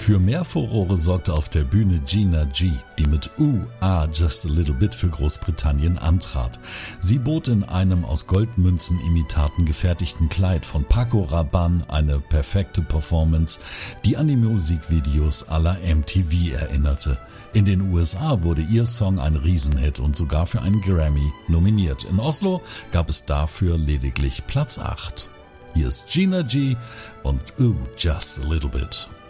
Für mehr Furore sorgte auf der Bühne Gina G, die mit Just a Little Bit für Großbritannien antrat. Sie bot in einem aus Goldmünzen-Imitaten gefertigten Kleid von Paco Rabanne eine perfekte Performance, die an die Musikvideos à la MTV erinnerte. In den USA wurde ihr Song ein Riesenhit und sogar für einen Grammy nominiert. In Oslo gab es dafür lediglich Platz 8. Hier ist Gina G und Just a Little Bit.